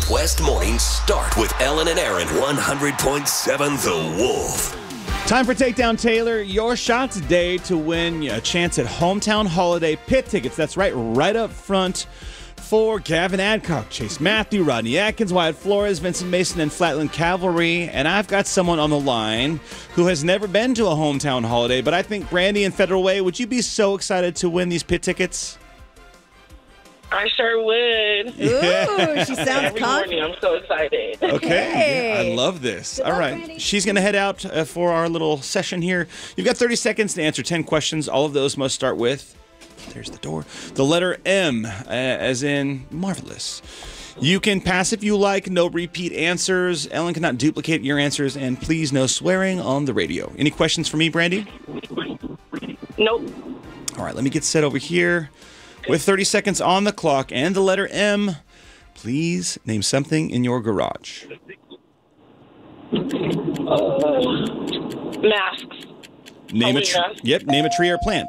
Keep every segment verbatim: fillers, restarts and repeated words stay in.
Northwest mornings start with Ellen and Aaron. one hundred point seven The Wolf. Time for Takedown Taylor. Your shot today to win a chance at Hometown Holiday pit tickets. That's right, right up front for Gavin Adcock, Chase Matthew, Rodney Atkins, Wyatt Flores, Vincent Mason, and Flatland Cavalry. And I've got someone on the line who has never been to a Hometown Holiday, but I think Brandy and Federal Way, would you be so excited to win these pit tickets? I sure would. Yeah. Ooh, she sounds Every confident. morning, I'm so excited. Okay, Hey. yeah, I love this. Good All luck, right, Brandy. she's going to head out uh, for our little session here. You've got thirty seconds to answer ten questions. All of those must start with, there's the door, the letter M, uh, as in marvelous. You can pass if you like, no repeat answers. Ellen cannot duplicate your answers, and please no swearing on the radio. Any questions for me, Brandy? Nope. All right, let me get set over here. With thirty seconds on the clock and the letter M, please name something in your garage. Uh, masks. Name a Halloween tree. mask. Yep, name a tree or plant.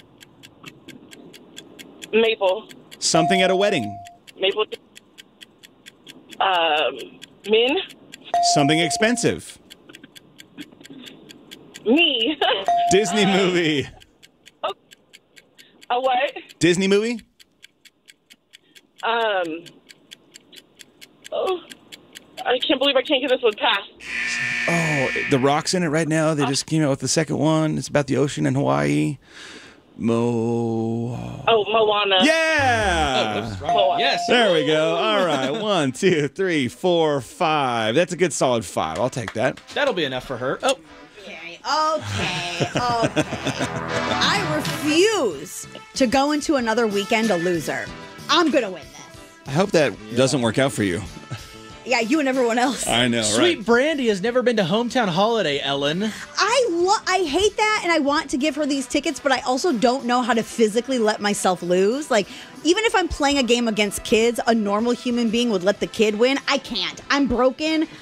Maple. Something at a wedding. Maple. Um, Min. Something expensive. Me. Disney movie. A what? Disney movie? Um. Oh, I can't believe I can't get this one passed. Oh, The Rock's in it right now. They just came out with the second one. It's about the ocean in Hawaii. Mo. Oh, Moana. Yeah! Moana. Yes. There we go. All right. One, two, three, four, five. That's a good solid five. I'll take that. That'll be enough for her. Oh, Okay, okay, okay. I refuse to go into another weekend a loser. I'm going to win this. I hope that doesn't work out for you. Yeah, you and everyone else. I know, Sweet right? Brandy has never been to Hometown Holiday, Ellen. I lo- I hate that, and I want to give her these tickets, but I also don't know how to physically let myself lose. Like, even if I'm playing a game against kids, a normal human being would let the kid win. I can't. I'm broken.